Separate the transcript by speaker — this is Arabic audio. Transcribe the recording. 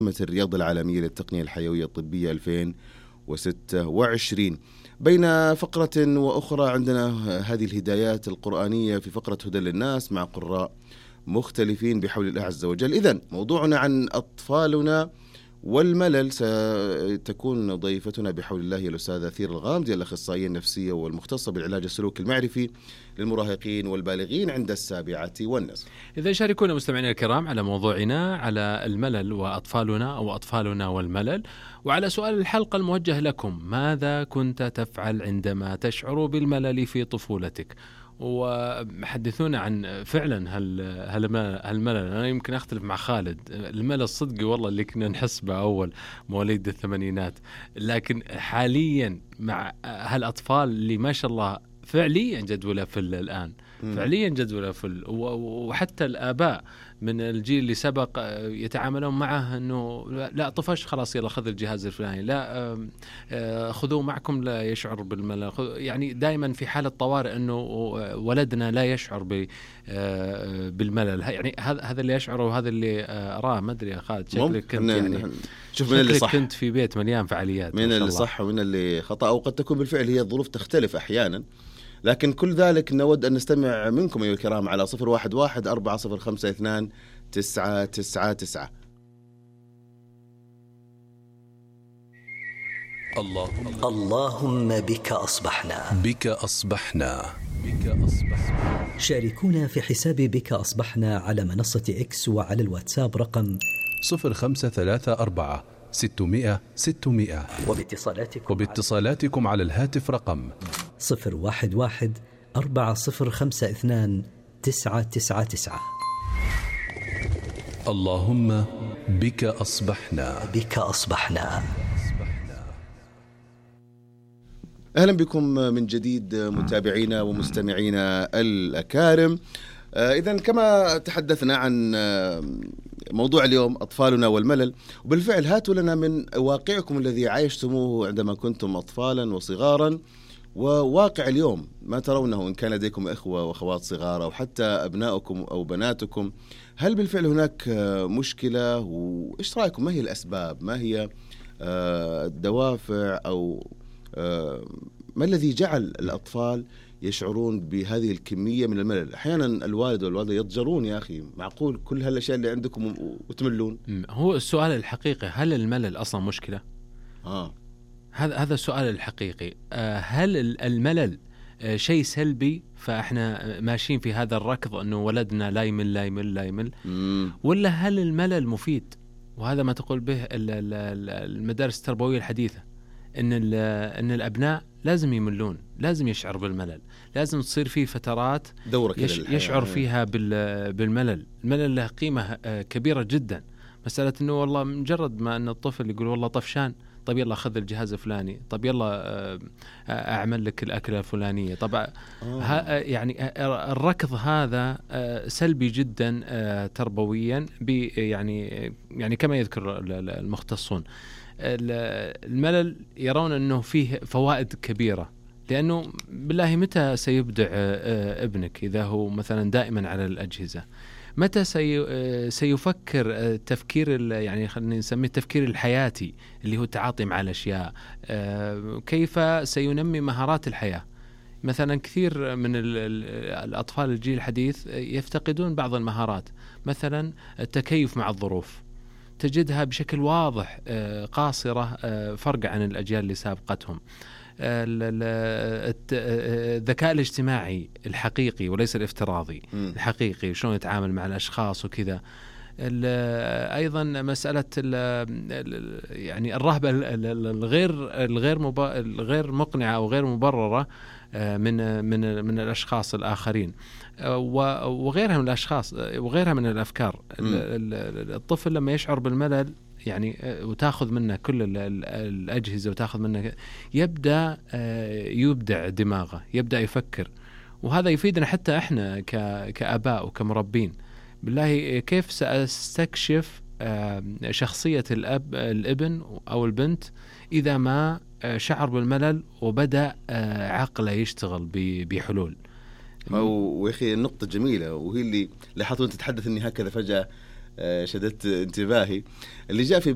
Speaker 1: منظمة الرياضة العالمية للتقنية الحيوية الطبية 2026. بين فقرة وأخرى عندنا هذه الهدايات القرآنية في فقرة هدى للناس مع قراء مختلفين بحول الله عز وجل. إذن موضوعنا عن أطفالنا والملل. ستكون ضيفتنا بحول الله هي الأستاذة ثير الغامدي، الأخصائية النفسية والمختصة بالعلاج السلوكي المعرفي للمراهقين والبالغين عند 7:30.
Speaker 2: إذا شاركونا مستمعينا الكرام على موضوعنا على الملل وأطفالنا أو أطفالنا والملل، وعلى سؤال الحلقة الموجه لكم: ماذا كنت تفعل عندما تشعر بالملل في طفولتك؟ وحدثونا عن فعلا هالملل. أنا يمكن أختلف مع خالد، الملل الصدقي والله اللي كنا نحس به أول مواليد الثمانينات، لكن حاليا مع هالأطفال اللي ما شاء الله فعليا جدولة فل الآن، فعليا جدولة فل، وحتى الآباء من الجيل اللي سبق يتعاملون معه أنه لا طفش خلاص يلا خذ الجهاز الفلاني، لا خذوه معكم لا يشعر بالملل، يعني دائما في حالة طوارئ أنه ولدنا لا يشعر بالملل. يعني هذا اللي يشعره وهذا اللي أراه. ما أدري يا خالد، شكلك كنت يعني
Speaker 1: شوف من اللي صح،
Speaker 2: كنت في بيت مليان فعاليات،
Speaker 1: من اللي صح ومن اللي خطأ، أو قد تكون بالفعل هي الظروف تختلف أحيانا، لكن كل ذلك نود أن نستمع منكم أيها الكرام على 011-405-2999.
Speaker 3: اللهم بك أصبحنا،
Speaker 4: بك أصبحنا.
Speaker 3: شاركونا في حساب بك أصبحنا على منصة إكس وعلى الواتساب رقم
Speaker 4: 0534-600-600، وباتصالاتكم على الهاتف رقم
Speaker 3: 011-4052-999.
Speaker 4: اللهم بك أصبحنا،
Speaker 3: بك أصبحنا.
Speaker 1: أهلا بكم من جديد متابعينا ومستمعينا الأكارم. إذن كما تحدثنا عن موضوع اليوم أطفالنا والملل، وبالفعل هاتوا لنا من واقعكم الذي عايشتموه عندما كنتم أطفالا وصغارا، وواقع اليوم ما ترونه إن كان لديكم إخوة وأخوات صغار أو حتى أبنائكم أو بناتكم. هل بالفعل هناك مشكلة؟ وإيش رأيكم؟ ما هي الأسباب؟ ما هي الدوافع؟ أو ما الذي جعل الأطفال يشعرون بهذه الكمية من الملل؟ أحيانا الوالد والوالدة يضجرون، يا أخي معقول كل هالأشياء اللي عندكم وتملون؟
Speaker 2: هو السؤال الحقيقي، هل الملل أصلا مشكلة؟ هذا السؤال الحقيقي. هل الملل شيء سلبي فإحنا ماشيين في هذا الركض أنه ولدنا لا يمل لا يمل لا يمل، ولا هل الملل مفيد؟ وهذا ما تقول به المدارس التربوية الحديثة، إن الأبناء لازم يملون، لازم يشعر بالملل، لازم تصير فيه فترات يشعر فيها بالملل. الملل له قيمة كبيرة جدا. مسألة إنه والله مجرد ما أن الطفل يقول والله طفشان، طب يلا خذ الجهاز الفلاني، طب يلا أعمل لك الأكلة الفلانية. طبعا يعني الركض هذا سلبي جدا تربويا، يعني كما يذكر المختصون. الملل يرون أنه فيه فوائد كبيرة، لأنه بالله متى سيبدع ابنك إذا هو مثلا دائما على الأجهزة؟ متى سيفكر تفكير يعني خلينا نسميه التفكير الحياتي اللي هو التعاطي مع الأشياء؟ كيف سينمي مهارات الحياة؟ مثلا كثير من الأطفال الجيل الحديث يفتقدون بعض المهارات، مثلا التكيف مع الظروف، تجدها بشكل واضح قاصرة فرق عن الأجيال اللي سابقتهم. الذكاء الاجتماعي الحقيقي وليس الافتراضي، الحقيقي، شلون يتعامل مع الأشخاص وكذا. أيضا مسألة يعني الرهبة الغير مقنعة أو غير مبررة من الأشخاص الآخرين وغيرها من الأشخاص وغيرها من الأفكار. الطفل لما يشعر بالملل يعني وتاخذ منه كل الأجهزة وتاخذ منه، يبدأ يبدع دماغه، يبدأ يفكر، وهذا يفيدنا حتى إحنا كآباء وكمربين. بالله كيف سأستكشف شخصية الابن أو البنت إذا ما شعر بالملل وبدأ عقله يشتغل بحلول؟
Speaker 1: ويخي النقطة جميلة، وهي اللي لاحظت وانت تتحدث اني هكذا فجأة شدت انتباهي. اللي جاء في